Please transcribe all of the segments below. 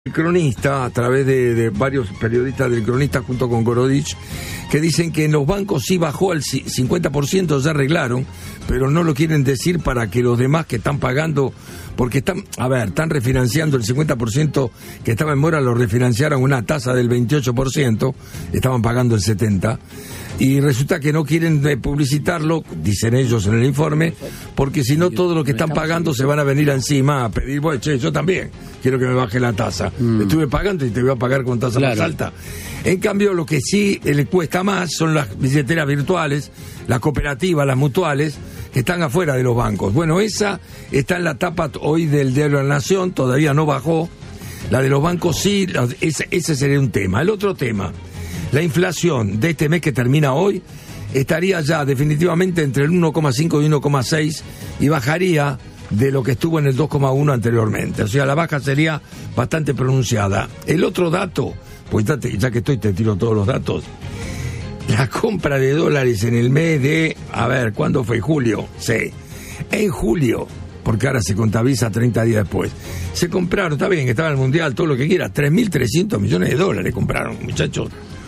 El Cronista, a través de varios periodistas del Cronista junto con Gorodich, que dicen que en los bancos sí bajó al 50%, ya arreglaron, pero no lo quieren decir para que los demás que están pagando, porque están refinanciando el 50% que estaba en mora, lo refinanciaron a una tasa del 28%, estaban pagando el 70%, y resulta que no quieren publicitarlo, dicen ellos en el informe, porque si no todo lo que están pagando se van a venir encima a pedir, bueno, che, yo también quiero que me baje la tasa. Estuve pagando y te voy a pagar con tasa más alta. En cambio, lo que sí le cuesta más son las billeteras virtuales, las cooperativas, las mutuales, que están afuera de los bancos. Bueno, esa está en la tapa hoy del Diario de la Nación, todavía no bajó. La de los bancos sí, ese sería un tema. El otro tema, la inflación de este mes que termina hoy, estaría ya definitivamente entre el 1,5 y 1,6 y bajaría de lo que estuvo en el 2,1 anteriormente. O sea, la baja sería bastante pronunciada. El otro dato, pues ya que estoy, te tiro todos los datos. La compra de dólares en el mes de, ¿cuándo fue? Julio. Sí. En julio, porque ahora se contabiliza 30 días después. Se compraron, está bien, estaba el Mundial, todo lo que quiera, 3.300 millones de dólares compraron, muchachos.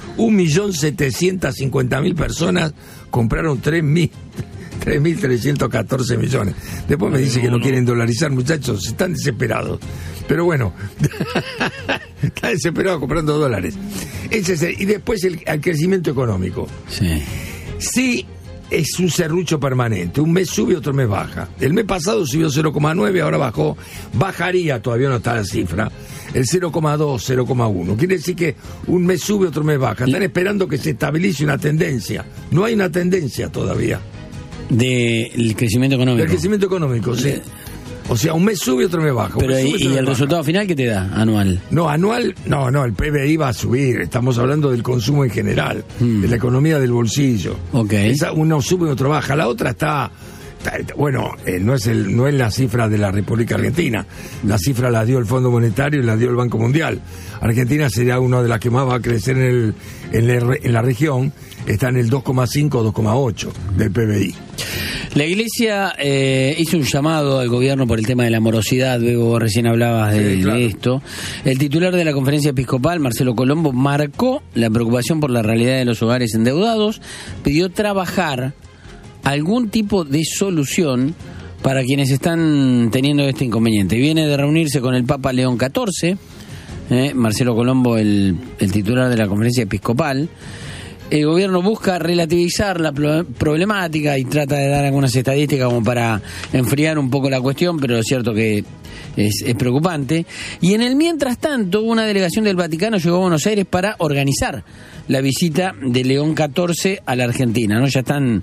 1.750.000 personas compraron 3.314 millones. Después me dice que no quieren dolarizar, muchachos, están desesperados. Pero bueno, están desesperados comprando dólares. Y después el crecimiento económico. Sí, es un serrucho permanente. Un mes sube, otro mes baja. El mes pasado subió 0,9, ahora bajó. Bajaría, todavía no está la cifra, el 0,2, 0,1. Quiere decir que un mes sube, otro mes baja. Están esperando que se estabilice una tendencia. No hay una tendencia todavía. Del crecimiento económico. Del crecimiento económico, sí. O sea, un mes sube, otro mes baja. Pero ¿y el resultado final qué te da, anual? No, anual, no, el PBI va a subir. Estamos hablando del consumo en general, de la economía del bolsillo. Uno sube y otro baja. La otra está bueno, no es la cifra de la República Argentina. La cifra la dio el Fondo Monetario y la dio el Banco Mundial. Argentina sería una de las que más va a crecer en la región. Está en el 2,5 o 2,8 del PBI. La Iglesia hizo un llamado al gobierno por el tema de la morosidad. Luego vos recién hablabas de esto. El titular de la Conferencia Episcopal, Marcelo Colombo, marcó la preocupación por la realidad de los hogares endeudados. Pidió trabajar algún tipo de solución para quienes están teniendo este inconveniente. Viene de reunirse con el Papa León XIV, Marcelo Colombo, el titular de la Conferencia Episcopal. El gobierno busca relativizar la problemática y trata de dar algunas estadísticas como para enfriar un poco la cuestión, pero es cierto que es preocupante. Y en el mientras tanto, una delegación del Vaticano llegó a Buenos Aires para organizar la visita de León XIV a la Argentina, ¿no? Ya están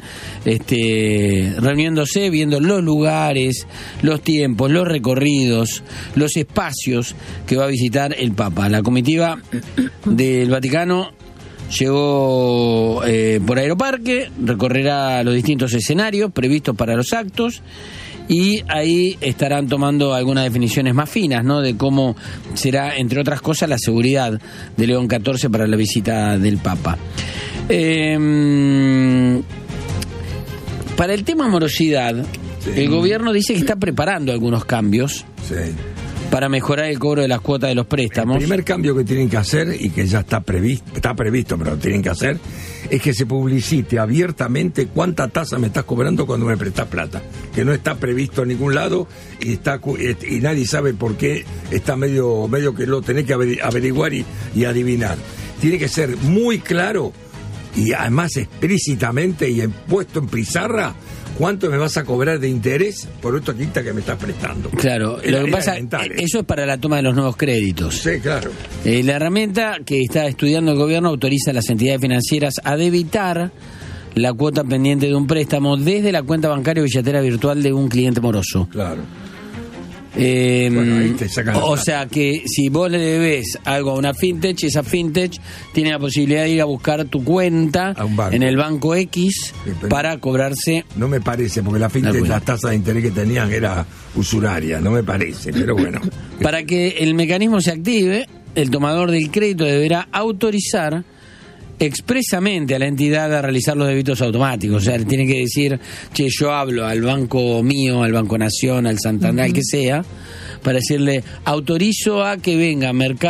reuniéndose, viendo los lugares, los tiempos, los recorridos, los espacios que va a visitar el Papa. La comitiva del Vaticano llegó por Aeroparque, recorrerá los distintos escenarios previstos para los actos y ahí estarán tomando algunas definiciones más finas, ¿no?, de cómo será, entre otras cosas, la seguridad de León XIV para la visita del Papa. Para el tema morosidad, el gobierno dice que está preparando algunos cambios para mejorar el cobro de las cuotas de los préstamos. El primer cambio que tienen que hacer, y que ya está previsto, pero lo tienen que hacer, es que se publicite abiertamente cuánta tasa me estás cobrando cuando me prestás plata. Que no está previsto en ningún lado y nadie sabe por qué, está medio que lo tenés que averiguar y adivinar. Tiene que ser muy claro y además explícitamente y puesto en pizarra cuánto me vas a cobrar de interés por esta quita que me estás prestando. Claro, lo que pasa, eso es para la toma de los nuevos créditos. Sí, claro. La herramienta que está estudiando el gobierno autoriza a las entidades financieras a debitar la cuota pendiente de un préstamo desde la cuenta bancaria o billetera virtual de un cliente moroso. Claro. Bueno, ahí te sacan o sea que si vos le debes algo a una fintech, esa fintech tiene la posibilidad de ir a buscar tu cuenta en el banco X para cobrarse. No me parece, porque la fintech, la tasa de interés que tenían era usuraria, no me parece, pero bueno. Para que el mecanismo se active, el tomador del crédito deberá autorizar expresamente a la entidad a realizar los débitos automáticos. O sea, le tiene que decir, che, yo hablo al banco mío, al Banco Nación, al Santander, al que sea, para decirle, autorizo a que venga Mercado